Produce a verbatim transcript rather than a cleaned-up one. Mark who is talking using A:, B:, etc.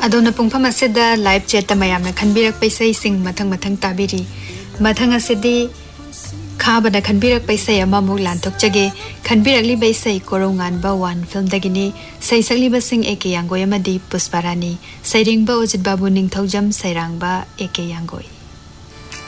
A: अदोना पुंगफम असेदा live chat तमयामना खनबिरक पैसै सिंग मथंग मथंग ताबिरी मथंग असेदी खाबना खनबिरक पैसै अमामुक लानथोकचगे खनबिरकली पैसै कोरोंगानबा वन फिल्म दगिनी सैसकलिबा सिंग एके यांगोय अमदी पुष्पारानी सैरिंगबा उजित बाबू निंगथौजम सैरांगबा एके यांगोय।